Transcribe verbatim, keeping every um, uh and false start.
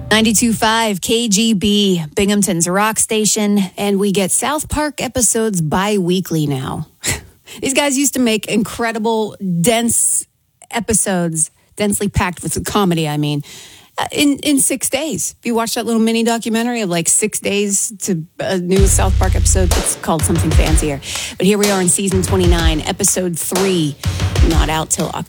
ninety-two point five K G B, Binghamton's rock station, and we get South Park episodes bi-weekly now. These guys used to make incredible, dense episodes, densely packed with comedy, I mean, in, in six days. If you watch that little mini documentary of like six days to a new South Park episode, it's called something fancier. But here we are in season twenty-nine, episode three, not out till October.